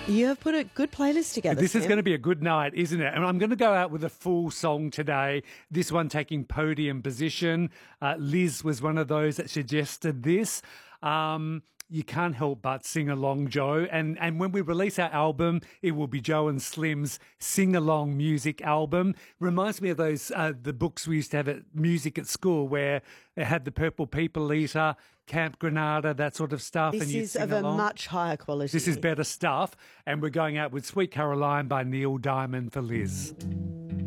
You have put a good playlist together, This is Sam. going to be a good night, isn't it? And I'm going to go out with a full song today. This one taking podium position. Liz was one of those that suggested this. You can't help but sing along, Joe. And when we release our album, it will be Joe and Slim's sing-along music album. Reminds me of those the books we used to have at music at school, where it had the Purple People Eater, Camp Granada, that sort of stuff. This and you'd is sing of a along. much higher quality. This is better stuff. And we're going out with Sweet Caroline by Neil Diamond for Liz.